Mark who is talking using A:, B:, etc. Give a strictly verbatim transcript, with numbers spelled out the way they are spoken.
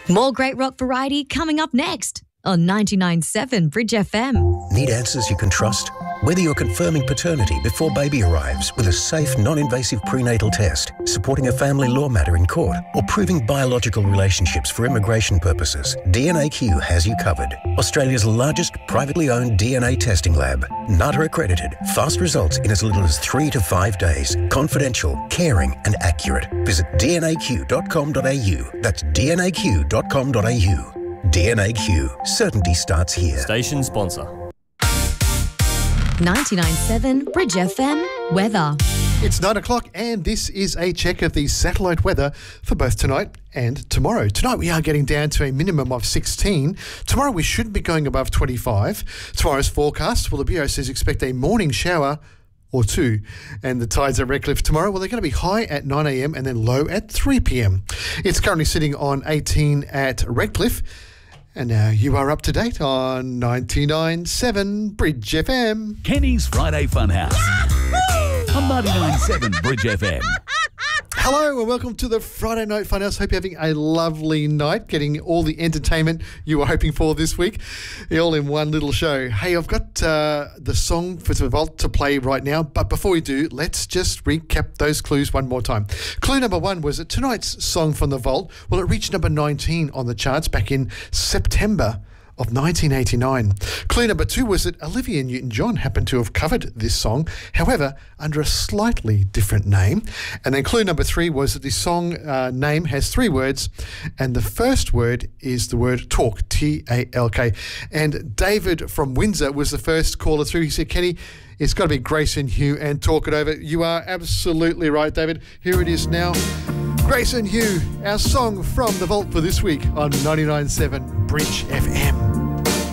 A: More great rock variety coming up next on ninety-nine point seven Bridge F M.
B: Need answers you can trust? Whether you're confirming paternity before baby arrives with a safe, non-invasive prenatal test, supporting a family law matter in court, or proving biological relationships for immigration purposes, D N A Q has you covered. Australia's largest privately owned D N A testing lab. NATA accredited. Fast results in as little as three to five days. Confidential, caring and accurate. Visit d n a q dot com dot a u. That's d n a q dot com dot a u. D N A Q. Certainty starts here.
C: Station sponsor.
A: ninety-nine point seven Bridge F M weather.
D: It's nine o'clock and this is a check of the satellite weather for both tonight and tomorrow. Tonight we are getting down to a minimum of sixteen. Tomorrow we should be going above twenty-five. Tomorrow's forecast, well, the Bureau says expect a morning shower or two. And the tides at Redcliffe tomorrow, well, they're going to be high at nine a m and then low at three p m. It's currently sitting on eighteen at Redcliffe. And now you are up to date on ninety-nine point seven Bridge F M.
E: Kenny's Friday Funhouse. Yahoo! On ninety-nine point seven Bridge F M.
D: Hello and welcome to the Friday Night Funhouse. Hope you're having a lovely night, getting all the entertainment you were hoping for this week, all in one little show. Hey, I've got uh, the song for the Vault to play right now, but before we do, let's just recap those clues one more time. Clue number one was that tonight's song from the Vault, well, it reached number nineteen on the charts back in September of nineteen eighty-nine. Clue number two was that Olivia Newton-John happened to have covered this song, however, under a slightly different name. And then clue number three was that the song uh, name has three words, and the first word is the word talk, T A L K. And David from Windsor was the first caller through. He said, Kenny, it's got to be Grayson Hugh and Talk It Over. You are absolutely right, David. Here it is now. Grayson Hugh, our song from the Vault for this week on ninety-nine point seven Bridge F M.